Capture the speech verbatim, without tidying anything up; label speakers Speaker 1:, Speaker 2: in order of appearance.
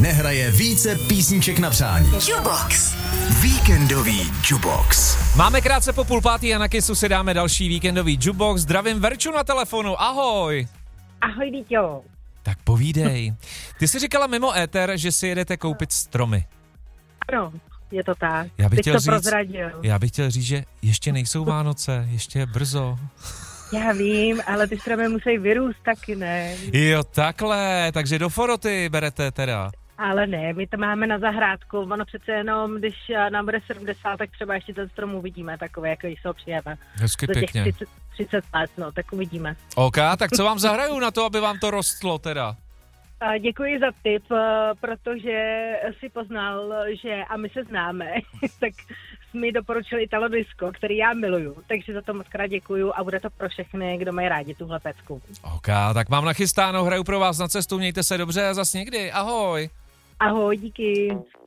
Speaker 1: nehraje více písniček na přání.
Speaker 2: Jubox.
Speaker 1: Víkendový Jubox.
Speaker 3: Máme krátce po půl pátý a na Kissu si dáme další víkendový Jubox. Zdravím Verču na telefonu, ahoj.
Speaker 4: Ahoj, dítě.
Speaker 3: Tak povídej. Ty jsi říkala mimo éter, že si jedete koupit stromy.
Speaker 4: Ano, je to tak.
Speaker 3: Já bych
Speaker 4: Teď
Speaker 3: chtěl
Speaker 4: to
Speaker 3: říct,
Speaker 4: prozradil.
Speaker 3: já bych chtěl říct, že ještě nejsou Vánoce, ještě je brzo.
Speaker 4: Já vím, ale ty stromy musí vyrůst taky, ne?
Speaker 3: Jo, takhle, takže do Foroty berete teda.
Speaker 4: Ale ne, my to máme na zahrádku. Ono přece jenom, když nám bude sedmdesát, tak třeba ještě ten strom uvidíme, takové, jako když se ho přijeme.
Speaker 3: Hezky
Speaker 4: Do těch
Speaker 3: pěkně.
Speaker 4: třicet, třicet let, no, tak uvidíme.
Speaker 3: OK, tak co vám zahraju na to, aby vám to rostlo teda?
Speaker 4: A děkuji za tip, protože si poznal, že a my se známe, tak jsi mi doporučil Italo Disco, který já miluju, takže za to moc krát děkuju a bude to pro všechny, kdo mají rádi tuhle pecku.
Speaker 3: OK, tak mám nachystáno, hraju pro vás na cestu, mějte se dobře a zas někdy, ahoj.
Speaker 4: Ahoj, díky.